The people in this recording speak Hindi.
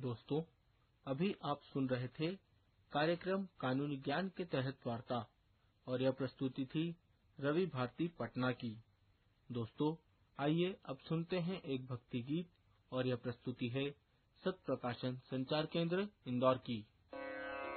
दोस्तों, अभी आप सुन रहे थे कार्यक्रम कानूनी ज्ञान के तहत वार्ता, और यह प्रस्तुति थी रवि भारती पटना की। दोस्तों, आइए अब सुनते हैं एक भक्ति गीत, और यह प्रस्तुति है सत्य प्रकाशन संचार केंद्र इंदौर की।